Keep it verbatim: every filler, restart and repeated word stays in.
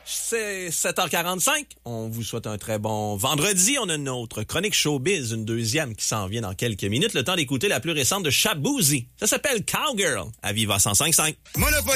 C'est sept heures quarante-cinq. On vous souhaite un très bon vendredi. On a notre chronique showbiz, une deuxième qui s'en vient dans quelques minutes. Le temps d'écouter la plus récente de Shaboozey. Ça s'appelle Cowgirl à Viva cent cinq virgule cinq. Monopoly.